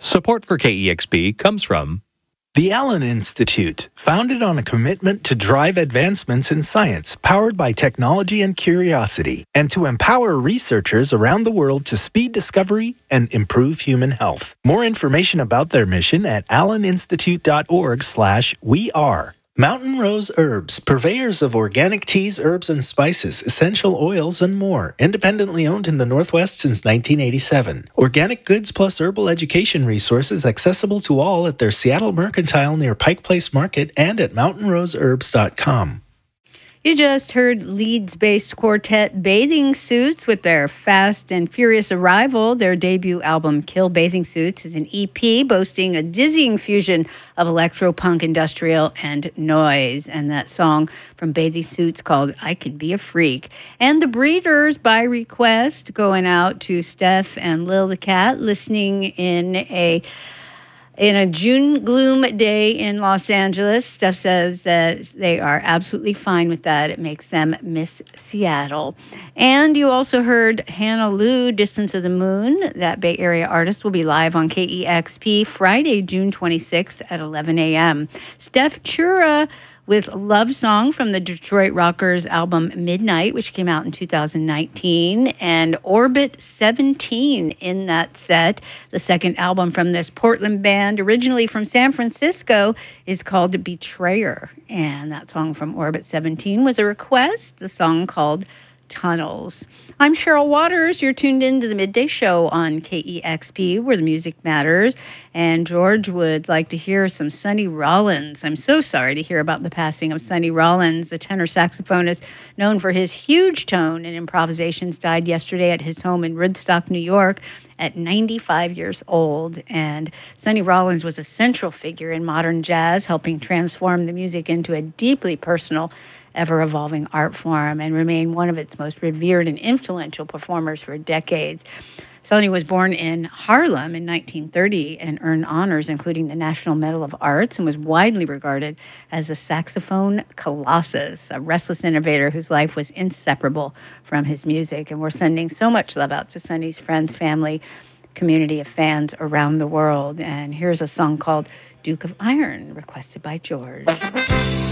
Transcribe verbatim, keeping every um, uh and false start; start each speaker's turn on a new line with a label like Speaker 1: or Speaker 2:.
Speaker 1: Support for K E X P comes from
Speaker 2: the Allen Institute, founded on a commitment to drive advancements in science powered by technology and curiosity, and to empower researchers around the world to speed discovery and improve human health. More information about their mission at alleninstitute.org slash we are. Mountain Rose Herbs, purveyors of organic teas, herbs, and spices, essential oils, and more. Independently owned in the Northwest since nineteen eighty-seven. Organic goods plus herbal education resources accessible to all at their Seattle Mercantile near Pike Place Market and at mountain rose herbs dot com.
Speaker 3: You just heard Leeds-based quartet Bathing Suits with their fast and furious arrival. Their debut album, Kill Bathing Suits, is an E P boasting a dizzying fusion of electro-punk, industrial, and noise. And that song from Bathing Suits called I Can Be a Freak. And The Breeders, by request, going out to Steph and Lil the Cat, listening in a... In a June gloom day in Los Angeles. Steph says that they are absolutely fine with that. It makes them miss Seattle. And you also heard Hannah Lou, Distance of the Moon. That Bay Area artist will be live on K E X P Friday, June twenty-sixth at eleven a.m. Steph Chura with Love Song from the Detroit Rockers album Midnight, which came out in two thousand nineteen, and Orbit seventeen in that set. The second album from this Portland band, originally from San Francisco, is called Betrayer. And that song from Orbit seventeen was a request, the song called Tunnels. I'm Cheryl Waters. You're tuned in to the Midday Show on K E X P, where the music matters. And George would like to hear some Sonny Rollins. I'm so sorry to hear about the passing of Sonny Rollins. The tenor saxophonist, known for his huge tone and improvisations, died yesterday at his home in Woodstock, New York, at ninety-five years old. And Sonny Rollins was a central figure in modern jazz, helping transform the music into a deeply personal, ever-evolving art form and remain one of its most revered and influential performers for decades. Sonny was born in Harlem in nineteen thirty and earned honors, including the National Medal of Arts, and was widely regarded as a saxophone colossus, a restless innovator whose life was inseparable from his music. And we're sending so much love out to Sonny's friends, family, community of fans around the world. And here's a song called Duke of Iron, requested by George.